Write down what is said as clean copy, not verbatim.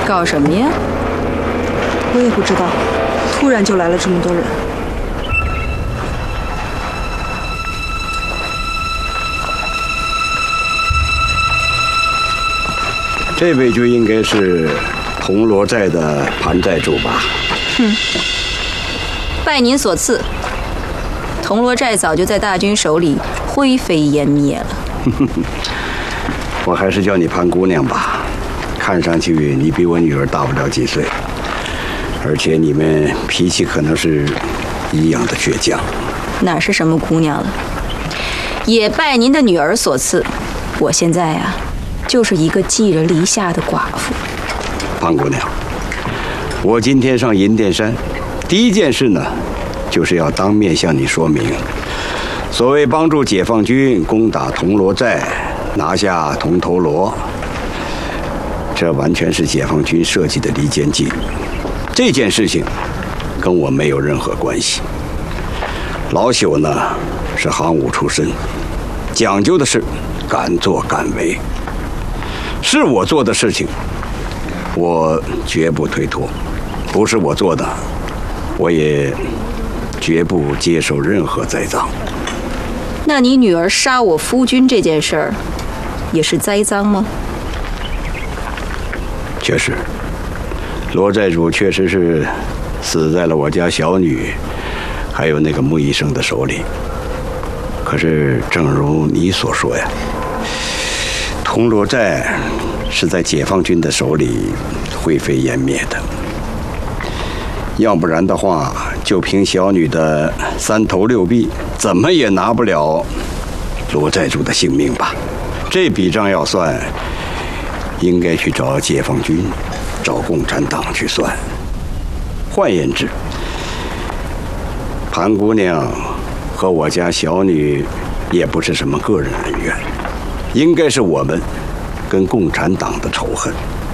搞什么呀？ 我也不知道，突然就来了这么多人。 这位就应该是铜锣寨的盘寨主吧？ 拜您所赐，铜锣寨早就在大军手里灰飞烟灭了。 我还是叫你潘姑娘吧，看上去你比我女儿大不了几岁，而且你们脾气可能是一样的倔强。 哪是什么姑娘了？也拜您的女儿所赐，我现在啊，就是一个寄人篱下的寡妇。 潘姑娘，我今天上银殿山，第一件事呢，就是要当面向你说明，所谓帮助解放军攻打铜锣寨，拿下铜头锣，这完全是解放军设计的离间计。这件事情跟我没有任何关系。老朽呢是行伍出身，讲究的是敢作敢为。是我做的事情，我绝不推脱；不是我做的，我也绝不接受任何栽赃。 那你女儿杀我夫君这件事儿，也是栽赃吗？ 确实，罗寨主确实是死在了我家小女，还有那个穆医生的手里。可是，正如你所说呀，铜锣寨是在解放军的手里灰飞烟灭的。要不然的话，就凭小女的3头6臂，怎么也拿不了罗寨主的性命吧？这笔账要算，应该去找解放军，找共产党去算。换言之，潘姑娘和我家小女也不是什么个人恩怨，应该是我们跟共产党的仇恨。